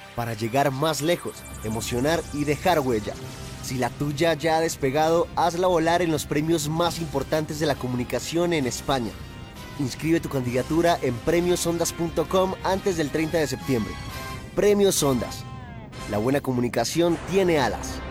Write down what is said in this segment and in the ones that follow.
para llegar más lejos, emocionar y dejar huella. Si la tuya ya ha despegado, hazla volar en los premios más importantes de la comunicación en España. Inscribe tu candidatura en premiosondas.com antes del 30 de septiembre. Premios Ondas. La buena comunicación tiene alas.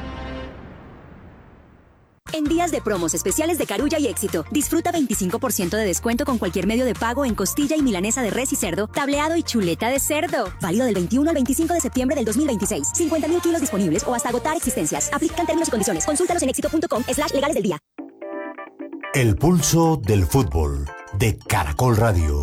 En días de promos especiales de Carulla y Éxito, disfruta 25% de descuento con cualquier medio de pago en costilla y milanesa de res y cerdo, tableado y chuleta de cerdo. Válido del 21 al 25 de septiembre del 2026. 50.000 kilos disponibles o hasta agotar existencias. Aplican términos y condiciones. Consúltalos en éxito.com/legales del día. El pulso del fútbol de Caracol Radio.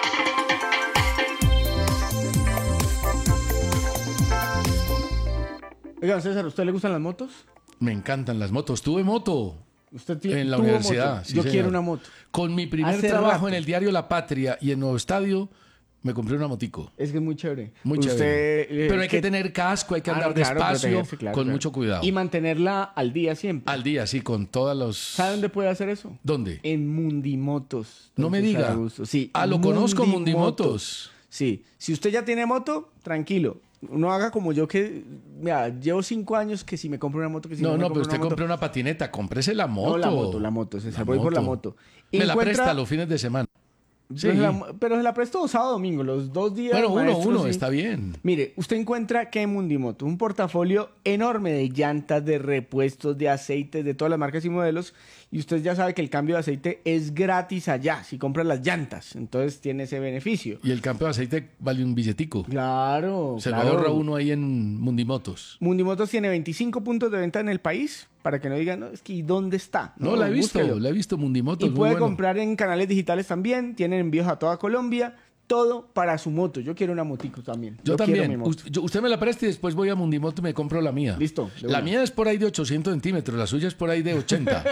Oiga, César, ¿a usted le gustan las motos? Me encantan las motos. Tuve moto ¿Usted en la tuvo universidad. moto? Sí, Yo señor. quiero una moto. Con mi primer Hace trabajo rato. en el diario La Patria y en Nuevo Estadio, me compré una motico. Es que es muy chévere. Muy Usted, chévere. Pero hay que ¿qué- tener casco, hay que Ah, andar no, claro, despacio, protegerse, claro, con claro. mucho cuidado. Y mantenerla al día siempre. Al día, sí, con todas los... ¿Sabe dónde puede hacer eso? ¿Dónde? En Mundimotos. No me Entonces, diga. a gusto. Sí. Ah, lo conozco, Mundimotos. Sí. Si usted ya tiene moto, tranquilo. No haga como yo que... Mira, llevo 5 años que si me compro una moto, que si No, me no, compro pero usted una moto. compró una patineta, cómprese la moto. No, la moto, César, voy por la moto. Me la Encuentra- presta los fines de semana. Sí. Pero se la presto sábado domingo, los 2 días. Bueno, maestro, uno, sí. está bien. Mire, usted encuentra que en Mundimoto un portafolio enorme de llantas, de repuestos, de aceites, de todas las marcas y modelos. Y usted ya sabe que el cambio de aceite es gratis allá, si compra las llantas. Entonces tiene ese beneficio. Y el cambio de aceite vale un billetico. Claro, Se claro. lo ahorra uno ahí en Mundimotos. Mundimotos tiene 25 puntos de venta en el país, para que no digan, no, es que ¿y dónde está? No, la he visto, búsquelo. la he visto Mundimotos. Y muy puede bueno. comprar en canales digitales también, tienen envíos a toda Colombia, todo para su moto. Yo quiero una motico también. Yo quiero mi también. moto. Usted me la presta y después voy a Mundimoto y me compro la mía. Listo, de La una. mía es por ahí de 800 centímetros, la suya es por ahí de 80.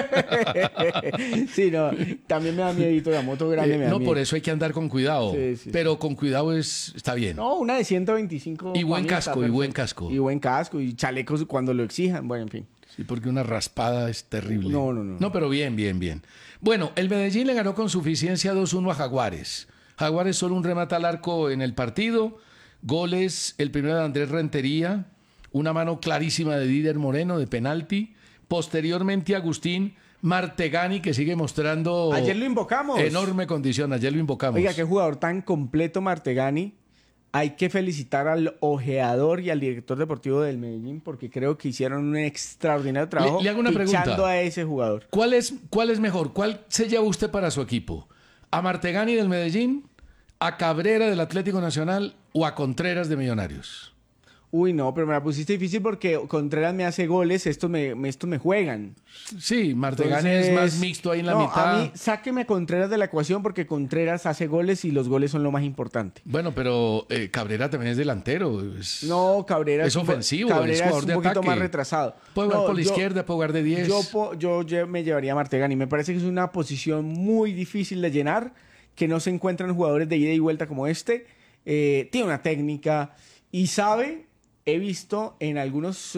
Sí, no, también me da miedito la moto grande. me da No, miedo. por eso hay que andar con cuidado. Sí, sí, pero con cuidado está bien. No, una de 125. Y buen para mí está casco, y perfecto. buen casco. Y buen casco, y chalecos cuando lo exijan. Bueno, en fin. Sí, porque una raspada es terrible. No, no, no. No, pero bien, bien, bien. Bueno, el Medellín le ganó con suficiencia 2-1 a Jaguares. Jaguares solo un remate al arco en el partido. Goles, el primero de Andrés Rentería, una mano clarísima de Dider Moreno de penalti. Posteriormente Agustín Martegani, que sigue mostrando Ayer lo invocamos. enorme condición. Ayer lo invocamos. Oiga, qué jugador tan completo Martegani. Hay que felicitar al ojeador y al director deportivo del Medellín porque creo que hicieron un extraordinario trabajo Le hago una fichando pregunta. a ese jugador. ¿Cuál es mejor? ¿Cuál se lleva usted para su equipo? ¿A Martegani del Medellín? ¿A Cabrera del Atlético Nacional? ¿O a Contreras de Millonarios? Uy, no, pero me la pusiste difícil porque Contreras me hace goles, estos me juegan. Sí, Martegani Entonces, es más mixto ahí en la no, mitad. A mí, sáqueme a Contreras de la ecuación porque Contreras hace goles y los goles son lo más importante. Bueno, pero Cabrera también es delantero. No, Cabrera Es ofensivo, Cabrera es es jugador un de poquito ataque. más retrasado. Puede jugar No, por la yo- izquierda, puede jugar de 10. Yo me llevaría a Martegani. Me parece que es una posición muy difícil de llenar, que no se encuentran jugadores de ida y vuelta como este. Tiene una técnica y sabe, he visto en algunas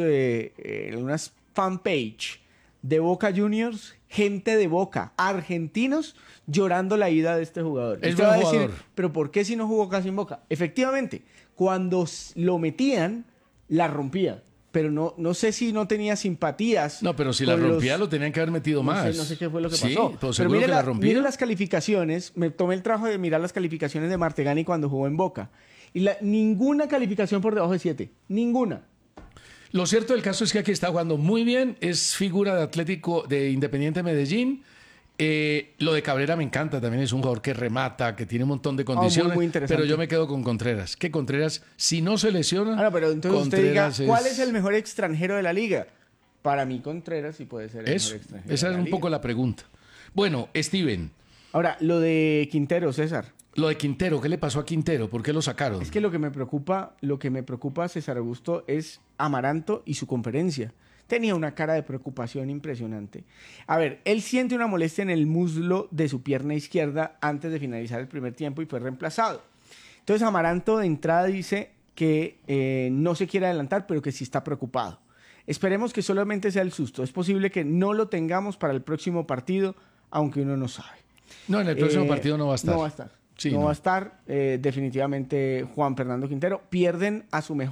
fanpage de Boca Juniors, gente de Boca, argentinos, llorando la ida de este jugador. Es Usted buen va a decir, jugador. pero ¿por qué si no jugó casi en Boca? Efectivamente, cuando lo metían, la rompía. Pero no sé si no tenía simpatías. No, pero si la con rompía los- lo tenían que haber metido no más. sé qué fue lo que Sí, pasó. pues Pero seguro mire, que la rompía. mire las calificaciones. Me tomé el trabajo de mirar las calificaciones de Martegani cuando jugó en Boca. Y ninguna calificación por debajo de 7. Ninguna. Lo cierto del caso es que aquí está jugando muy bien. Es figura de Atlético de Independiente Medellín. Lo de Cabrera me encanta. También es un jugador que remata, que tiene un montón de condiciones. muy interesante. Pero yo me quedo con Contreras. Que Contreras, si no se lesiona. Ahora, pero entonces usted diga, Contreras ¿cuál es el mejor extranjero de la liga? Para mí, Contreras sí puede ser el Eso, mejor extranjero. esa de es la un liga. poco la pregunta. Bueno, Steven, Ahora, lo de Quintero, César. lo de Quintero, ¿qué le pasó a Quintero? ¿Por qué lo sacaron? Es que lo que me preocupa, César Augusto, es Amaranto y su conferencia. Tenía una cara de preocupación impresionante. A ver, él siente una molestia en el muslo de su pierna izquierda antes de finalizar el primer tiempo y fue reemplazado. Entonces Amaranto de entrada dice que no se quiere adelantar, pero que sí está preocupado. Esperemos que solamente sea el susto. Es posible que no lo tengamos para el próximo partido, aunque uno no sabe. No, en el próximo partido no va a estar. No va a estar. Sí, no no. va a estar definitivamente Juan Fernando Quintero. Pierden a su mejor